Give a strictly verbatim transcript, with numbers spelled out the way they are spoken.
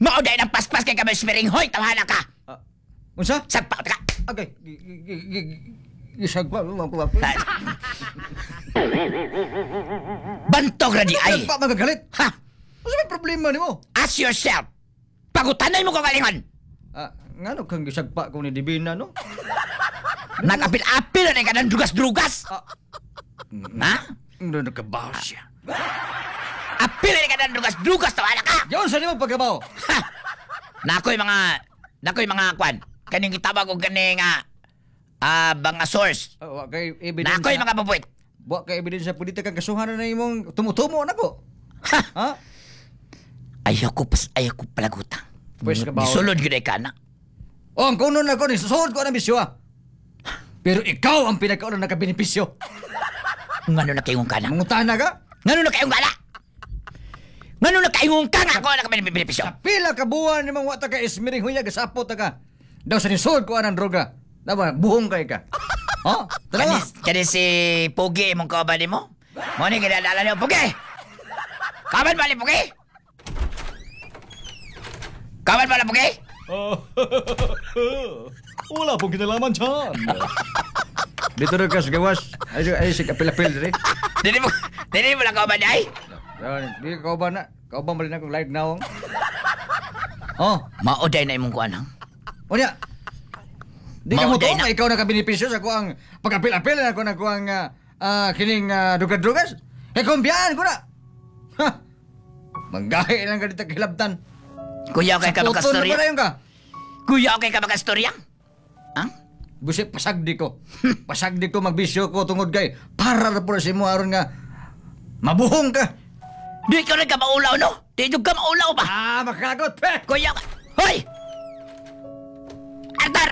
Mauday ng paspas kay kamay smiring. Hoy, tawhala ka. Ah, unsa? Sagpa ka. Okay. gi- gi- gi- gi- Gisagpa mo ko. Bantog na di ay. Pa magagalit. Ha? Unsa may problema nimo? Ask yourself. Pagutanay mo ko kalingon. Ah, ngano kang gisagpa ko ni Divina no? Nag-apil-apil na ka ng drugas-drugas. Ah, Ha? Ano nakabaw siya? Apil na ka ng drugas-drugas. Tawhala ka. Yon sa nimo pagkabaw. Ha! Nakoy mga... Nakoy mga kwan. Kaning kitawag ko kaning... ah, Ah, mga source. Ah, wa kay evidence. Nakoy mga babuit. Wa kay evidence sa politika kang kasuhan na imong tumutumo nako. Ha! Ha? Ayaw ko pas... Ayaw ko palagutang. Pwes ka ba? Nisulod yun ay kana. Oh, ang kuno na ko ni susunod ko na bisyo ah. Pero ikaw ang pinakauna nakabenepisyo. Ngano na kayong kana? Mangutahan na ka? Ngano na kayong gala? Ngano na kayong ka nga ako na kami benepisyo? Sa pila ka buwan nimong wa ta ka ismiring huyag sapot ta ka. Daw sa nisod ko anang droga. Daw buhong kay ka. Ha? Tara. Kani, kani si Pogi mong kaban mo? Mo ni kinalala niyo, Pogi! Kaban ba ni Pogi? Kaban ba na Pogi? Wala pong kinalaman dyan. Dito rin ka sa gawas. Ay, ay, si kapil-apil rin. Dili mo, dili mo lang kaban niya ay? Di ka ba na? Kau ba malin akong live now? Oh, Mauday na imong kuanang. o niya. Di ka mo to, Mauday na. ikaw nakabenepisyo sa kuang pag-apil-apil na ako na kuang ah, ah, kining uh, dugad-dugas. Kaya kumbiyaan ko na. Ha? Manggahi lang ka dito kilabtan. Kuya kay ka Puton na makastorya? ba na yun ka? Kuya kay ka makastorya? Ha? Busi, pasagdi ko. Pasagdi ko, magbisyo ko tungod kay para na po na si mo aron nga mabuhong ka. Di ka rin ka maulaw, no? Di ka maulaw ba? Ah, makagot, pe! Kuya ka... Hoy! Arthur!